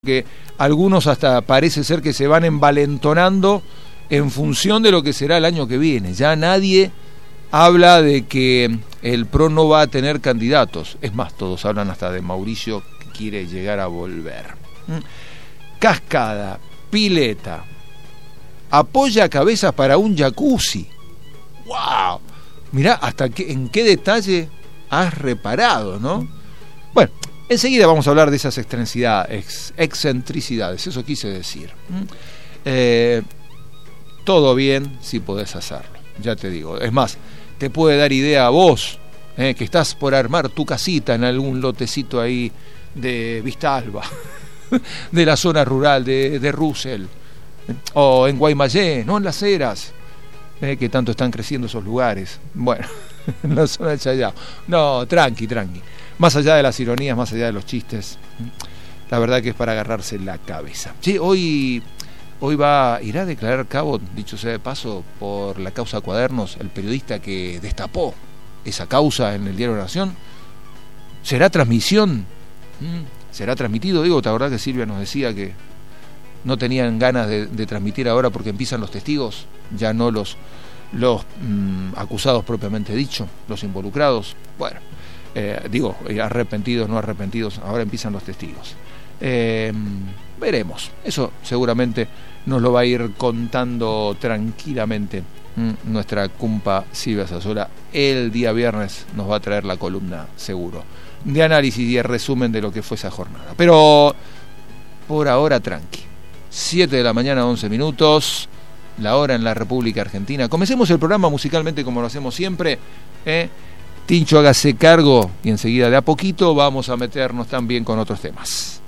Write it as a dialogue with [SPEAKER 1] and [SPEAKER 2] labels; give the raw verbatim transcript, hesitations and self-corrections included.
[SPEAKER 1] Que algunos hasta parece ser que se van envalentonando en función de lo que será el año que viene. Ya nadie habla de que el P R O no va a tener candidatos. Es más, todos hablan hasta de Mauricio que quiere llegar a volver. Cascada, pileta, apoya cabezas para un jacuzzi. ¡Wow! Mirá hasta qué, en qué detalle has reparado, ¿no? Bueno, enseguida vamos a hablar de esas excentricidades, excentricidades, eso quise decir. Eh, todo bien si podés hacerlo, ya te digo. Es más, te puede dar idea a vos, eh, que estás por armar tu casita en algún lotecito ahí de Vistalba, de la zona rural de, de Russell, o en Guaymallén, no en Las Heras, eh, que tanto están creciendo esos lugares. Bueno, en la zona de Chayao. No, tranqui, tranqui. Más allá de las ironías, más allá de los chistes, la verdad que es para agarrarse la cabeza. Sí, hoy, hoy va, irá a declarar cabo, dicho sea de paso, por la causa Cuadernos, el periodista que destapó esa causa en el Diario La Nación. ¿Será transmisión? ¿Será transmitido? Digo, ¿te acordás que Silvia nos decía que no tenían ganas de, de transmitir ahora porque empiezan los testigos, ya no los, los mmm, acusados propiamente dicho, los involucrados? Bueno. Eh, digo, arrepentidos, no arrepentidos, ahora empiezan los testigos. Eh, veremos, eso seguramente nos lo va a ir contando tranquilamente mm, nuestra cumpa Silvia Sazzola. El día viernes nos va a traer la columna, seguro, de análisis y el resumen de lo que fue esa jornada. Pero por ahora tranqui, siete de la mañana, once minutos, la hora en la República Argentina. Comencemos el programa musicalmente como lo hacemos siempre, ¿eh? Tincho, hágase cargo y enseguida de a poquito vamos a meternos también con otros temas.